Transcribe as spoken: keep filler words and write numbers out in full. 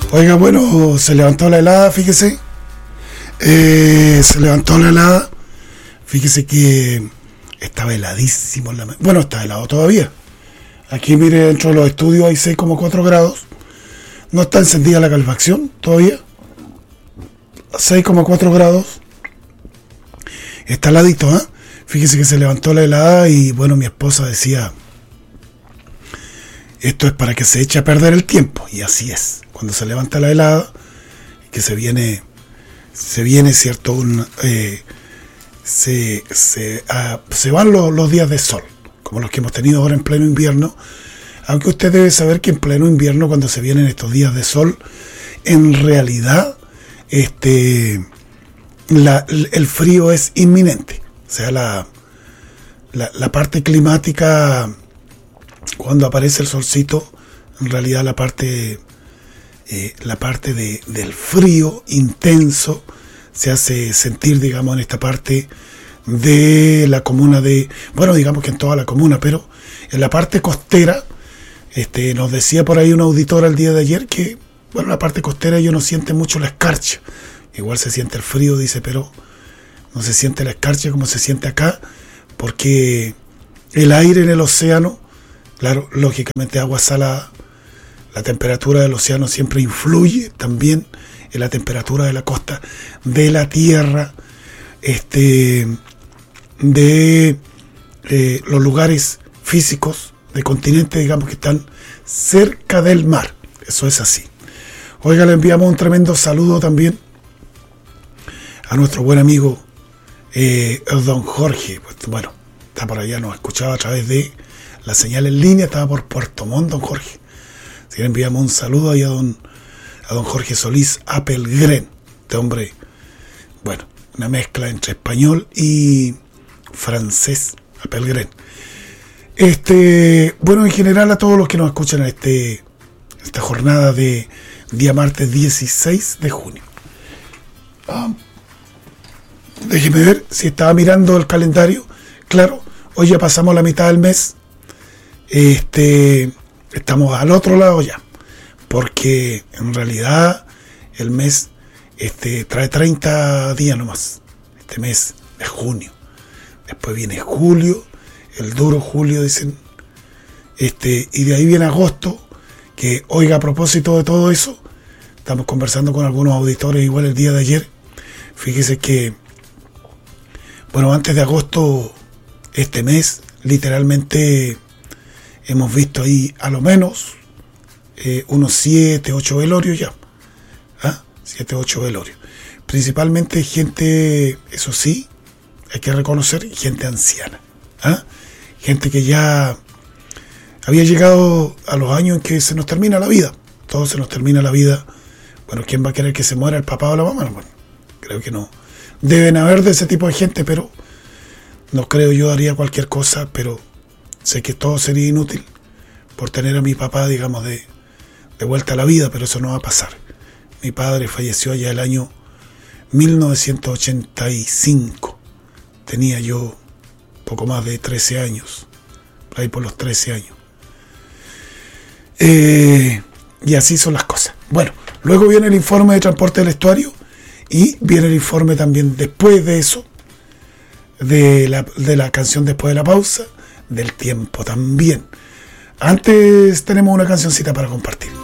Oiga, bueno, se levantó la helada, fíjese. Eh, se levantó la helada. Fíjese que estaba heladísimo. En la... Bueno, está helado todavía. Aquí, mire, dentro de los estudios hay seis coma cuatro grados. No está encendida la calefacción todavía. seis coma cuatro grados. Está heladito, ¿eh? Fíjese que se levantó la helada y, bueno, mi esposa decía... Esto es para que se eche a perder el tiempo. Y así es. Cuando se levanta la helada, que se viene, se viene, ¿cierto? Un, eh, se, se, uh, se van los, los días de sol, como los que hemos tenido ahora en pleno invierno. Aunque usted debe saber que en pleno invierno, cuando se vienen estos días de sol, en realidad este, la, el frío es inminente. O sea, la, la, la parte climática... Cuando aparece el solcito, en realidad la parte, eh, la parte de, del frío intenso se hace sentir, digamos, en esta parte de la comuna de, bueno, digamos que en toda la comuna, pero en la parte costera, este, nos decía por ahí un auditor el día de ayer que, bueno, la parte costera ellos no sienten mucho la escarcha. Igual se siente el frío, dice, pero no se siente la escarcha como se siente acá, porque el aire en el océano, claro, lógicamente agua salada, la temperatura del océano siempre influye también en la temperatura de la costa, de la tierra, este, de eh, los lugares físicos de continentes, digamos, que están cerca del mar. Eso es así. Oiga, le enviamos un tremendo saludo también a nuestro buen amigo eh, don Jorge. Pues, bueno, está por allá, nos escuchaba a través de la señal en línea, estaba por Puerto Montt, don Jorge. Así que le enviamos un saludo ahí a don, a don Jorge Solís Apelgren, este hombre, bueno, una mezcla entre español y francés, Apelgren. Este, bueno, en general a todos los que nos escuchan en este, esta jornada de día martes dieciséis de junio. Ah, déjeme ver si estaba mirando el calendario. Claro, hoy ya pasamos la mitad del mes. Este, estamos al otro lado ya, porque en realidad el mes este, trae treinta días nomás, este mes de junio. Después viene julio, el duro julio, dicen, este, y de ahí viene agosto, que, oiga, a propósito de todo eso, estamos conversando con algunos auditores igual el día de ayer. Fíjese que, bueno, antes de agosto, este mes, literalmente hemos visto ahí a lo menos eh, unos siete, ocho velorios ya. ¿Ah? siete, ocho velorios. Principalmente gente, eso sí, hay que reconocer, gente anciana. ¿Ah? Gente que ya había llegado a los años en que se nos termina la vida. Todo se nos termina la vida. Bueno, ¿quién va a querer que se muera, el papá o la mamá? Bueno, creo que no. Deben haber de ese tipo de gente, pero no creo, yo haría cualquier cosa, pero sé que todo sería inútil por tener a mi papá, digamos, de, de vuelta a la vida, pero eso no va a pasar. Mi padre falleció allá el año mil novecientos ochenta y cinco. Tenía yo poco más de trece años, por ahí por los trece años. Eh, y así son las cosas. Bueno, luego viene el informe de transporte del estuario y viene el informe también después de eso, de la, de la canción después de la pausa, del tiempo también. Antes tenemos una cancioncita para compartir.